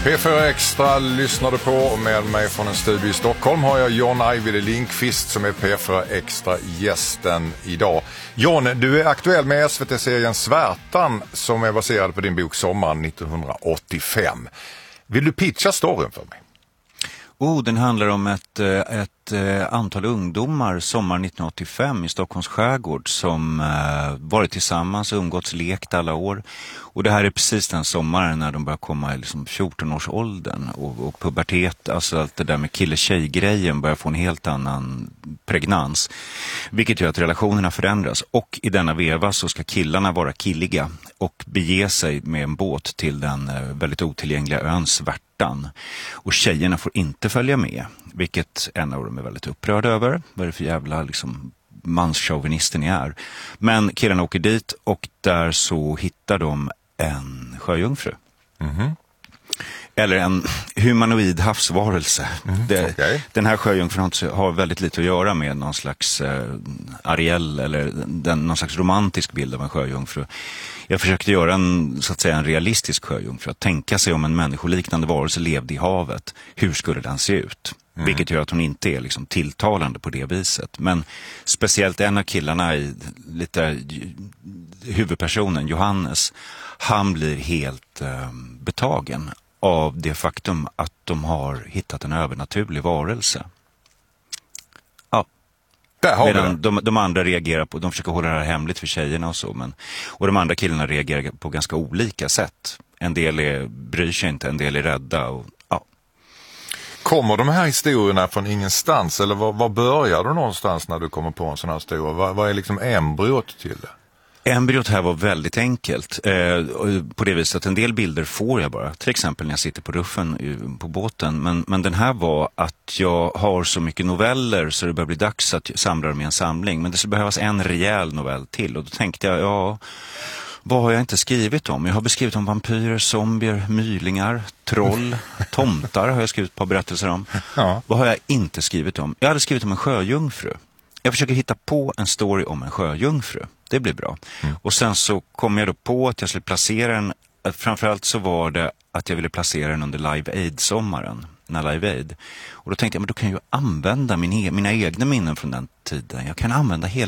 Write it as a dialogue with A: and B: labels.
A: P4 Extra lyssnar du på, och med mig från en studio i Stockholm har jag John Ajvide Lindqvist som är P4 Extra-gästen idag. John, du är aktuell med SVT-serien Svärtan som är baserad på din bok Sommaren 1985. Vill du pitcha storyn för mig?
B: Den handlar om ett antal ungdomar sommar 1985 i Stockholms skärgård som varit tillsammans och umgåtts, lekt alla år. Och det här är precis den sommaren när de börjar komma i liksom 14-årsåldern och pubertet, alltså allt det där med kille-tjej-grejen börjar få en helt annan pregnans. Vilket gör att relationerna förändras, och i denna veva så ska killarna vara killiga och bege sig med en båt till den väldigt otillgängliga ön Svärtan. Och tjejerna får inte följa med, vilket en av dem är väldigt upprörd över. Vad är det för jävla liksom manschauvinisten ni är? Men killarna åker dit och där så hittar de en sjöjungfru. Mm-hmm. Eller en humanoid havsvarelse. Den här sjöjungfrun har väldigt lite att göra med någon slags Ariel eller någon slags romantisk bild av en sjöjungfru. Jag försökte göra en realistisk sjöjungfru. Att tänka sig om en människoliknande varelse levde i havet. Hur skulle den se ut? Vilket gör att hon inte är liksom tilltalande på det viset. Men speciellt en av killarna i lite huvudpersonen, Johannes, han blir helt betagen av det faktum att de har hittat en övernaturlig varelse. Ja. Medan de andra reagerar på, de försöker hålla det här hemligt för tjejerna och så, och de andra killarna reagerar på ganska olika sätt. En del bryr sig inte, en del är rädda och ja.
A: Kommer de här historierna från ingenstans, eller var börjar du någonstans när du kommer på en sån här historia? Vad är liksom embryot till det?
B: Embryot här var väldigt enkelt på det viset att en del bilder får jag bara. Till exempel när jag sitter på ruffen på båten. Men den här var att jag har så mycket noveller så det börjar bli dags att samla dem i en samling. Men det skulle behövas en rejäl novell till. Och då tänkte jag, vad har jag inte skrivit om? Jag har beskrivit om vampyrer, zombier, mylingar, troll, tomtar har jag skrivit ett par berättelser om. Ja. Vad har jag inte skrivit om? Jag hade skrivit om en sjöjungfru. Jag försöker hitta på en story om en sjöjungfru. Det blir bra. Och sen så kom jag då på att jag skulle placera den. Framförallt så var det att jag ville placera den under Live Aid-sommaren. När Live Aid. Och då tänkte jag, men då kan jag ju använda mina egna minnen från den tiden. Jag kan använda hela